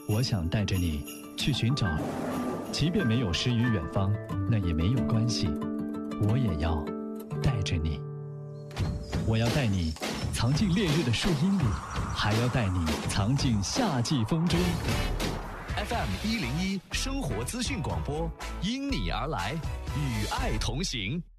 我想带着你去寻找，即便没有诗与远方，那也没有关系，我也要带着你。我要带你藏进烈日的树荫里，还要带你藏进夏季风中。 FM101生活资讯广播，因你而来，与爱同行。